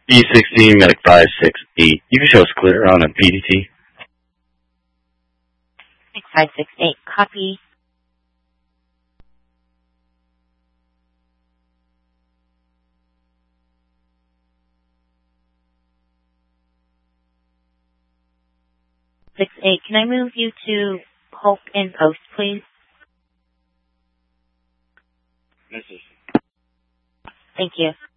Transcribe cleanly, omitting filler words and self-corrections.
E16, Medic 568. You can show us clear on a PDT. Medic 568, copy. Can I move you to Hope in Post, please? Mrs. Thank you.